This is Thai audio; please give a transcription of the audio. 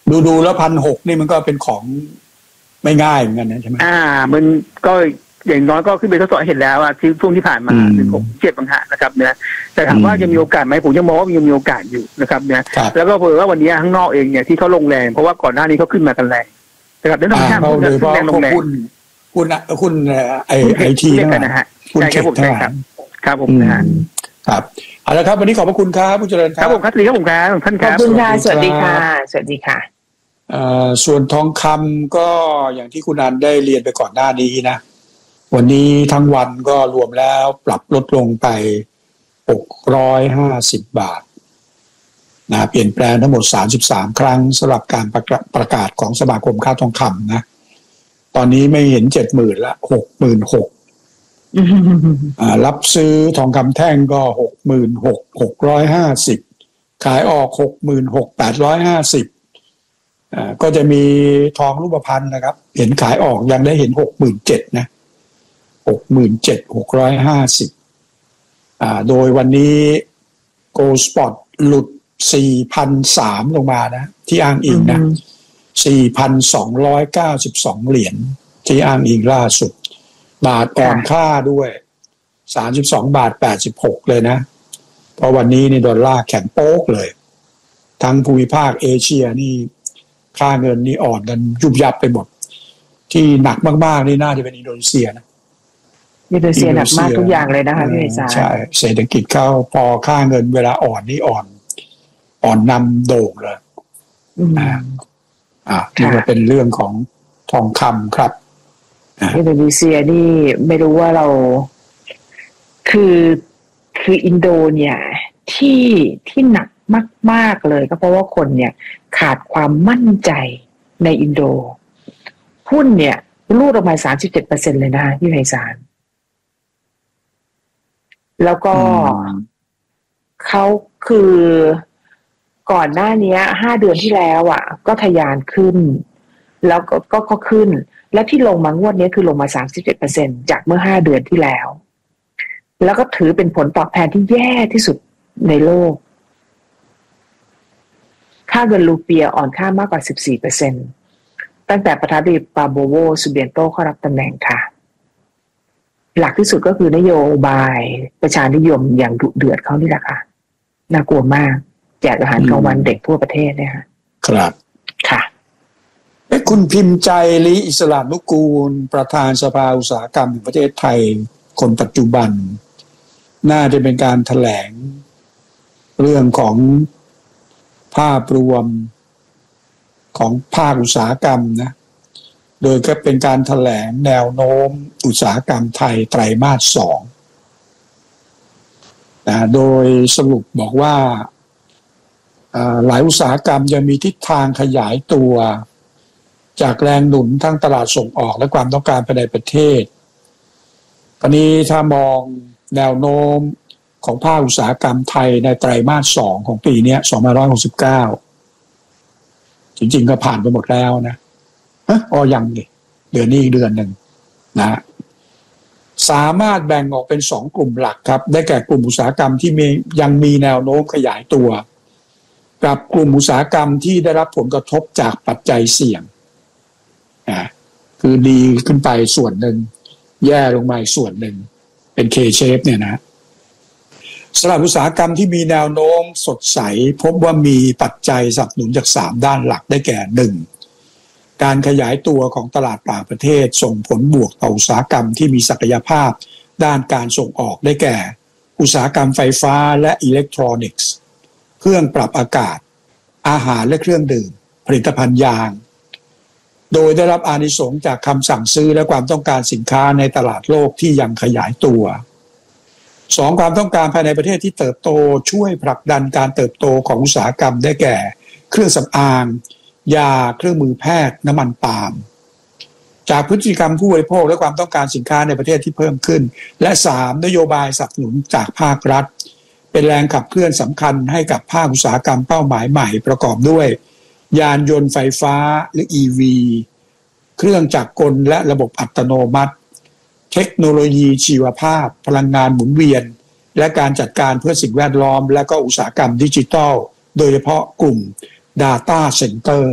ดูแล้ว1,600นี่มันก็เป็นของไม่ง่ายเหมือนกันนะใช่ไหมมันก็อย่างน้อยก็ขึ้นไปทดสอบเห็นแล้วที่ช่วงที่ผ่านมา167บางหะนะครับเนี่ยแต่ถามว่ายังมีโอกาสไหมผมยังมองว่ายังมีโอกาสอยู่นะครับเนี่ยแล้วก็เผยว่าวันนี้ข้างนอกเองเนี่ยที่เขาลงแรงเพราะว่าก่อนหน้านี้เขาขึ้นมากันแรงนะครับแล้วธรรมชาติเขาขึ้นแรงลงแรงคุณไอทีนะฮะคุณเช็คทั้งหลายครับผมนะฮะครับเอาละครับวันนี้ขอบพระคุณครับผู้เจริญครับผมครับสวัสดีครับผมครับท่านครับขอบคุณค่ะสวัสดีค่ะสวัสดีค่ะส่วนทองคำก็อย่างที่คุณอันได้เรียนไปก่อนหน้านี้นะวันนี้ทั้งวันก็รวมแล้วปรับลดลงไป650 บาทนะเปลี่ยนแปลงทั้งหมด33ครั้งสำหรับการประกาศของสมาคมค้าทองคำนะตอนนี้ไม่เห็น 70,000 ละ 66,000รับซื้อทองคำแท่งก็ 66,650 ขายออก 66,850 ก็จะมีทองรูปพรรณนะครับเห็นขายออกยังได้เห็น 67,000 นะ 67,650 โดยวันนี้ Gold Spot หลุด 4,300 ลงมานะที่อ้างอิงนะ 4,292 เหรียญที่อ้างอิงล่าสุดบาทอ่อนค่าด้วย32 บาท 86 เลยนะเพราะวันนี้นี่ดอลลาร์แข็งโป๊กเลยทั้งภูมิภาคเอเชียนี่ค่าเงินนี่อ่อนกันยุบยับไปหมดที่หนักมากๆนี่น่าจะเป็นอินโดนีเซียนะอินโดนีเซียหนักมากทุกอย่างเลยนะคะพี่วิชาใช่เศรษฐกิจเขาพอค่าเงินเวลาอ่อนนี่อ่อนนำโด่งเลยนี่ก็เป็นเรื่องของทองคำครับอินโดนีเซียนี่ไม่รู้ว่าเราคืออินโดเนี่ยที่หนักมากๆเลยก็เพราะว่าคนเนี่ยขาดความมั่นใจในอินโดหุ้นเนี่ยรูดออกมา 37% เลยนะพี่ไพศาลแล้วก็เขาคือก่อนหน้านี้5 เดือนที่แล้วก็ทะยานขึ้นแล้วก็ขึ้นและที่ลงมางวดนี้คือลงมา 37% จากเมื่อ5 เดือนที่แล้วแล้วก็ถือเป็นผลตอบแทนที่แย่ที่สุดในโลกค่าเงินรูเปียอ่อนค่ามากกว่า 14% ตั้งแต่ประธานาธิบดีปาโบโวซูเบียนโตเข้ารับตำแหน่งค่ะหลักที่สุดก็คือนโยบายประชานิยมอย่างดุเดือดเขานี่แหละค่ะน่ากลัวมากแจกอาหารกลางวันเด็กทั่วประเทศเนี่ยค่ะครับค่ะคุณพิมพ์ใจลีอิสลานุกูลประธานสภาอุตสาหกรรมแห่งประเทศไทยคนปัจจุบันน่าจะเป็นการแถลงเรื่องของภาพรวมของภาคอุตสาหกรรมนะโดยก็เป็นการแถลงแนวโน้มอุตสาหกรรมไทยไตรมาส 2นะโดยสรุปบอกว่าหลายอุตสาหกรรมยังมีทิศทางขยายตัวจากแรงหนุนทั้งตลาดส่งออกและความต้องการภายในประเทศตอนนี้ถ้ามองแนวโน้มของภาคอุตสาหกรรมไทยในไตรมาส 2ของปีนี้2569จริงๆก็ผ่านไปหมดแล้วนะยังดิเดือนนี้อีกเดือนหนึ่งนะสามารถแบ่งออกเป็น2 กลุ่มหลักครับได้แก่กลุ่มอุตสาหกรรมที่ยังมีแนวโน้มขยายตัวกับกลุ่มอุตสาหกรรมที่ได้รับผลกระทบจากปัจจัยเสี่ยงคือดีขึ้นไปส่วนหนึ่งแย่ลงมาอีกส่วนหนึ่งเป็น K-shape เนี่ยนะสำหรับอุตสาหกรรมที่มีแนวโน้มสดใสพบว่ามีปัจจัยสนับสนุนจาก3ด้านหลักได้แก่ 1. การขยายตัวของตลาดต่างประเทศส่งผลบวกต่ออุตสาหกรรมที่มีศักยภาพด้านการส่งออกได้แก่อุตสาหกรรมไฟฟ้าและอิเล็กทรอนิกส์เครื่องปรับอากาศอาหารและเครื่องดื่มผลิตภัณฑ์ยางโดยได้รับอานิสงส์จากคำสั่งซื้อและความต้องการสินค้าในตลาดโลกที่ยังขยายตัว 2. ความต้องการภายในประเทศที่เติบโตช่วยผลักดันการเติบโตของอุตสาหกรรมได้แก่เครื่องสำอางยาเครื่องมือแพทย์น้ำมันปาล์มจากพฤติกรรมผู้บริโภคและความต้องการสินค้าในประเทศที่เพิ่มขึ้นและ 3. นโยบายสนับสนุนจากภาครัฐเป็นแรงขับเคลื่อนสำคัญให้กับภาคอุตสาหกรรมเป้าหมายใหม่ประกอบด้วยยานยนต์ไฟฟ้าหรือ EV เครื่องจักรกลและระบบอัตโนมัติเทคโนโลยีชีวภาพพลังงานหมุนเวียนและการจัดการเพื่อสิ่งแวดล้อมและก็อุตสาหกรรมดิจิทัลโดยเฉพาะกลุ่ม Data Center